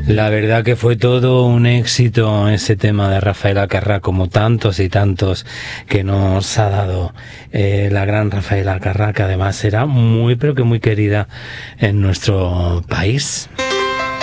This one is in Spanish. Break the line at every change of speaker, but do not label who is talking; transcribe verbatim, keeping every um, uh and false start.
La verdad que fue todo un éxito ese tema de Rafaela Carrà, como tantos y tantos que nos ha dado eh, la gran Rafaela Carrà, que además era muy pero que muy querida en nuestro país.